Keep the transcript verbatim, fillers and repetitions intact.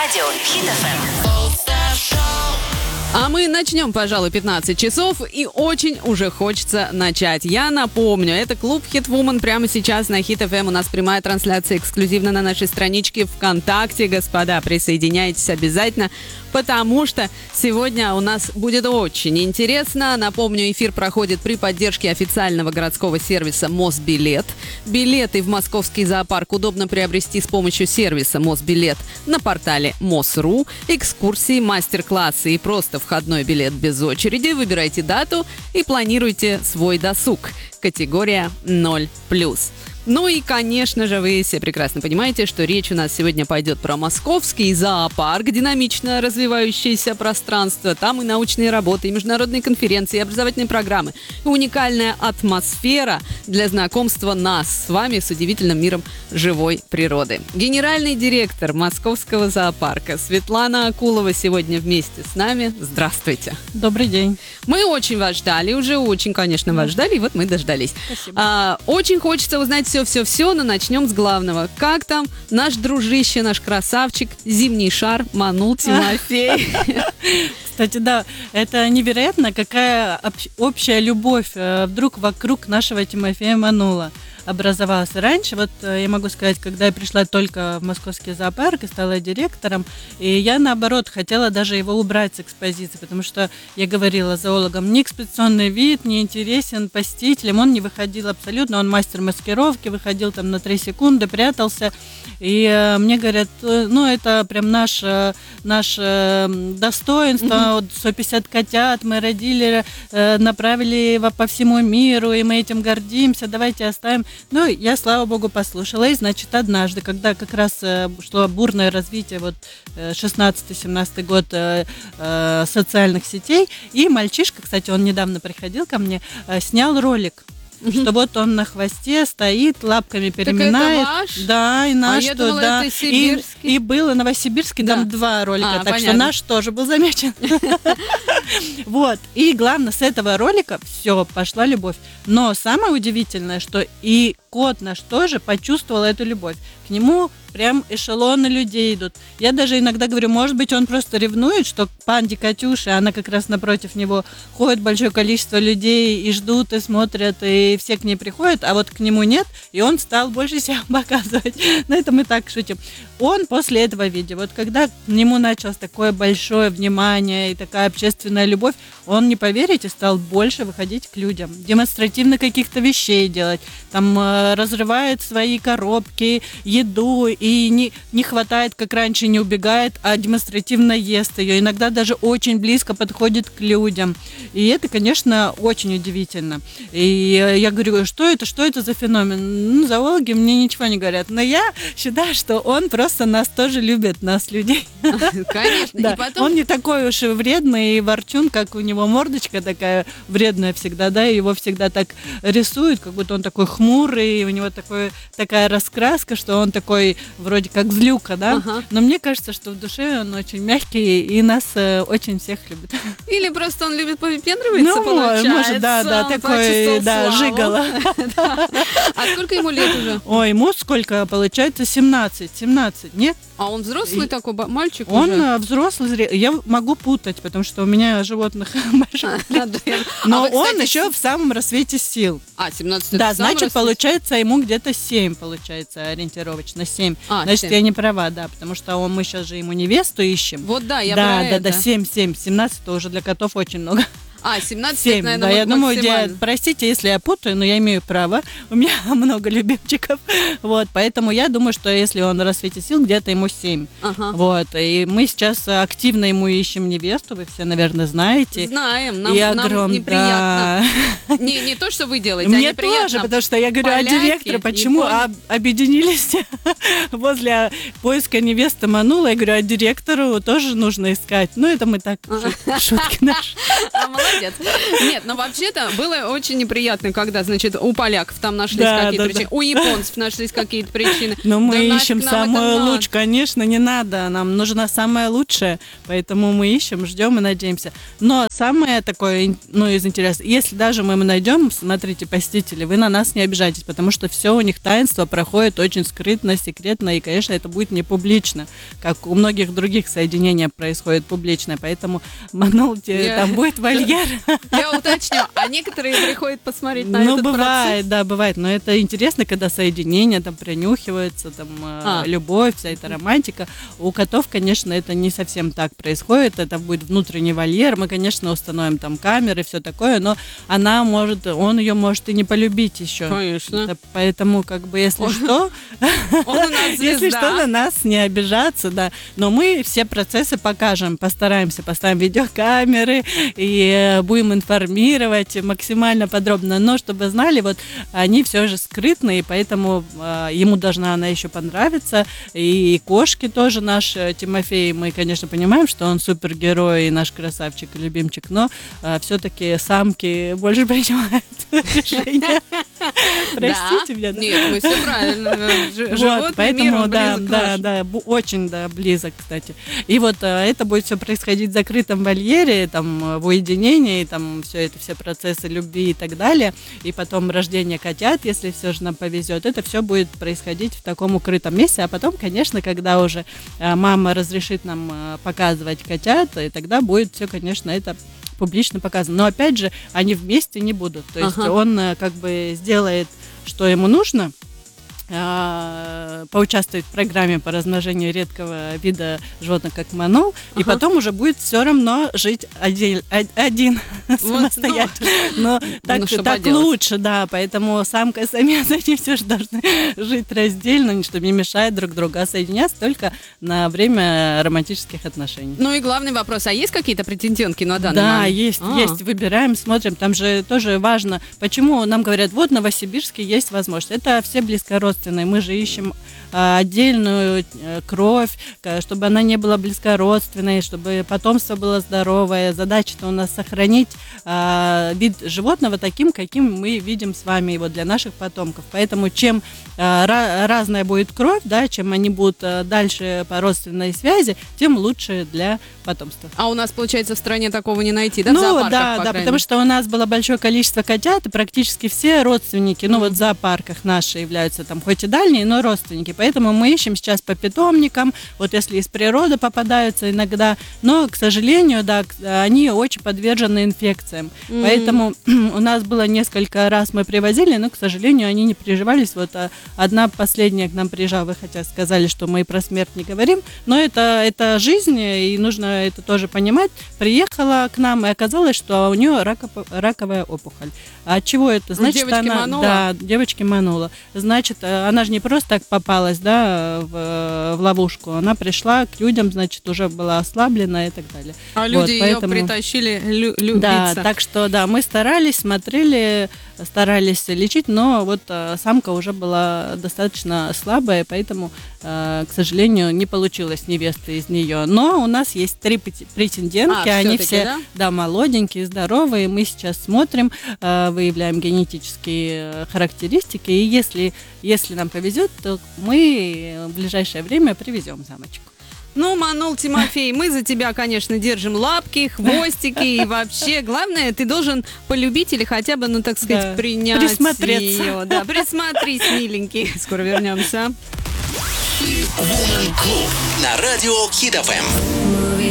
Радио Хит эф эм. А мы начнем, пожалуй, пятнадцать часов, и очень уже хочется начать. Я напомню, это клуб Hit Woman прямо сейчас на Хит эф эм. У нас прямая трансляция эксклюзивно на нашей страничке ВКонтакте. Господа, присоединяйтесь обязательно, потому что сегодня у нас будет очень интересно. Напомню, эфир проходит при поддержке официального городского сервиса Мосбилет. Билеты в московский зоопарк удобно приобрести с помощью сервиса Мосбилет на портале Мос.ру. Экскурсии, мастер-классы и просто входной билет без очереди. Выбирайте дату и планируйте свой досуг. Категория ноль плюс. Ну и, конечно же, вы все прекрасно понимаете, что речь у нас сегодня пойдет про московский зоопарк, динамично развивающееся пространство. Там и научные работы, и международные конференции, и образовательные программы, и уникальная атмосфера для знакомства нас с вами с удивительным миром живой природы. Генеральный директор московского зоопарка Светлана Акулова сегодня вместе с нами. Здравствуйте. Добрый день. Мы очень вас ждали, уже очень, конечно, вас ждали, и вот мы дождались. Спасибо. А, очень хочется узнать все-все-все, но начнем с главного. Как там наш дружище, наш красавчик, зимний шар Манул Тимофей? Кстати, да, это невероятно, какая общая любовь вдруг вокруг нашего Тимофея Манула образовалась. Раньше, вот я могу сказать, когда я пришла только в московский зоопарк и стала директором, и я, наоборот, хотела даже его убрать с экспозиции, потому что я говорила зоологам, не экспозиционный вид, не интересен посетителям, он не выходил абсолютно, он мастер маскировки, выходил там на три секунды, прятался, и э, мне говорят, ну, это прям наше, наше достоинство, mm-hmm. вот сто пятьдесят котят мы родили, э, направили его по всему миру, и мы этим гордимся, давайте оставим. Ну, я, слава богу, послушала. И, значит, однажды, когда как раз э, шло бурное развитие, вот, шестнадцатый-семнадцатый год э, э, социальных сетей, и мальчишка, кстати, он недавно приходил ко мне, э, снял ролик. Mm-hmm. Что вот он на хвосте стоит, лапками переминает. Так это ваш? Да, и наш, а я что, думала, да. это сибирский. И, и был и новосибирский, да. Там два ролика, а, так понятно. что наш тоже был замечен. Вот. И главное, с этого ролика все, пошла любовь. Но самое удивительное, что и кот наш тоже почувствовал эту любовь. К нему прям эшелоны людей идут. Я даже иногда говорю, может быть, он просто ревнует, что к панде Катюше, она как раз напротив него, ходит большое количество людей и ждут, и смотрят, и все к ней приходят, а вот к нему нет, и он стал больше себя показывать. На это мы так шутим. Он после этого видео, вот когда к нему началось такое большое внимание и такая общественная любовь, он, не поверите, стал больше выходить к людям, демонстративно каких-то вещей делать, там разрывает свои коробки, еду, и не, не хватает, как раньше, не убегает, а демонстративно ест ее. Иногда даже очень близко подходит к людям. И это, конечно, очень удивительно. И я говорю, что это, что это за феномен? Ну, зоологи мне ничего не говорят. Но я считаю, что он просто нас тоже любит, нас, людей. Конечно. Да. И потом... Он не такой уж и вредный и ворчун, как у него мордочка такая вредная всегда, да, и его всегда так рисуют, как будто он такой хмурый, и у него такой, такая раскраска, что он такой вроде как злюка, да, ага. Но мне кажется, что в душе он очень мягкий и нас э, очень всех любит. Или просто он любит повыпендриваться, ну, получается. может, да, да, такой, да, жигало. А сколько ему лет уже? Ой, ему сколько, получается, семнадцать, семнадцать, нет? А он взрослый и... такой мальчик он уже? Он взрослый, зрелый. Я могу путать, потому что у меня животных большое. Но он еще в самом рассвете сил. А, семнадцать лет. Да, значит, получается, ему где-то семь, получается, ориентировочно, семь. Значит, я не права, да, потому что мы сейчас же ему невесту ищем. Вот да, я про это. Да, да, да, семь, семь, семнадцать тоже для котов очень много. А, семнадцать семь, лет, наверное, да, вот я думаю, максимально. я, простите, если я путаю, но я имею право. У меня много любимчиков. Вот, поэтому я думаю, что если он в рассвете сил, где-то ему семь. Ага. Вот, и мы сейчас активно ему ищем невесту, вы все, наверное, знаете. Знаем, нам, и нам огром... неприятно. Да. Не, не то, что вы делаете, Мне а неприятно. тоже, потому что я говорю, а директоры почему об, объединились возле поиска невесты Манула? Я говорю, а директору тоже нужно искать. Ну, это мы так, шутки наши. А молодец. молодец. Нет, но вообще-то было очень неприятно, когда, значит, у поляков там нашлись Да, какие-то да, причины, да. у японцев нашлись какие-то причины. Но мы Да нафиг ищем нам самую это надо. лучшую. Конечно, не надо. Нам нужна самая лучшая. Поэтому мы ищем, ждем и надеемся. Но самое такое, ну, из интересного, если даже мы найдем, смотрите, посетители, вы на нас не обижайтесь, потому что все у них таинство проходит очень скрытно, секретно, и, конечно, это будет не публично, как у многих других соединений происходит публично. Поэтому, Манулте, Я- там будет вольер. Я уточню, а некоторые приходят посмотреть на Ну, этот бывает, да, бывает. Но это интересно, когда соединения там принюхиваются, там э, А. любовь, вся эта романтика. У котов, конечно, это не совсем так происходит. Это будет внутренний вольер. Мы, конечно, установим там камеры, все такое, но она может, он ее может и не полюбить еще. Конечно. Это поэтому, как бы, если Он- что, Он у нас звезда. если что, на нас не обижаться, да. Но мы все процессы покажем, постараемся, поставим видеокамеры и э, будем информировать максимально подробно. Но чтобы знали, вот они все же скрытные, поэтому э, ему должна она еще понравиться. И кошки тоже наш э, Тимофей. Мы, конечно, понимаем, что он супергерой и наш красавчик и любимчик, но все-таки самки больше принимают решения. Простите меня. да. Нет, мы все правильно. Ж- Вот, Животный мир, поэтому, он да, близок да, наш. да, бу- очень, да, близок, кстати. И вот э, это будет все происходить в закрытом вольере, там, э, в уединении, там, все это, все процессы любви и так далее. И потом рождение котят, если все же нам повезет, это все будет происходить в таком укрытом месте. А потом, конечно, когда уже э, мама разрешит нам э, показывать котят, и тогда будет все, конечно, это публично показано. Но опять же, они вместе не будут. То есть Ага. он э, как бы сделает, что ему нужно, а, поучаствует в программе по размножению редкого вида животных, как манул, и Ага. потом уже будет все равно жить один, од- один самостоятельно. Но так, ну, что так поделать. лучше, да, поэтому самка и самец, они все же должны жить раздельно, чтобы не мешать друг другу, а соединяться только на время романтических отношений. Ну и главный вопрос, а есть какие-то претендентки на данный Да, момент? есть, А. есть, выбираем, смотрим. Там же тоже важно, почему нам говорят, вот в Новосибирске есть возможность. Это все близкородственные. Мы же ищем а, отдельную э, кровь, ка- чтобы она не была близкородственной, чтобы потомство было здоровое. Задача-то у нас сохранить а, вид животного таким, каким мы видим с вами его для наших потомков. Поэтому чем а, ра- разная будет кровь, да, чем они будут а, дальше по родственной связи, тем лучше для потомства. А у нас, получается, в стране такого не найти, да? В Ну зоопарках, да, по да, крайней потому мере. что у нас было большое количество котят, и практически все родственники, ну вот в зоопарках наши являются там хоть и дальние, но родственники. Поэтому мы ищем сейчас по питомникам, вот если из природы попадаются иногда, но, к сожалению, да, к- они очень подвержены инфекциям. Мгм. Поэтому у нас было несколько раз мы привозили, но, к сожалению, они не приживались. Вот а, одна последняя к нам приезжала, вы хотя сказали, что мы про смерть не говорим, но это, это жизнь, и нужно это тоже понимать. Приехала к нам, и оказалось, что у нее рако- раковая опухоль. А от чего это? Значит, девочки она... манула? Да, девочки манула. Значит, э, она же не просто так попалась, да, в, в ловушку. Она пришла к людям, значит, уже была ослаблена и так далее. А Вот, люди ее поэтому- притащили лю- любиться. Да, так что, да, мы старались, смотрели, старались лечить, но вот э, самка уже была достаточно слабая, поэтому, э, к сожалению, не получилось невесты из нее. Но у нас есть три претендентки, претендентки, А, они всё-таки, все, да? да, молоденькие, здоровые. Мы сейчас смотрим, э, выявляем генетические э, характеристики, и если, если нам повезет, то мы в ближайшее время привезем самочку. Ну, Манул, Тимофей, мы за тебя, конечно, держим лапки, хвостики и вообще, главное, ты должен полюбить или хотя бы, ну, так сказать, Да, принять присмотреться. ее. Да, присмотрись, миленький. Скоро вернемся. Woman Club на радио Хит эф эм.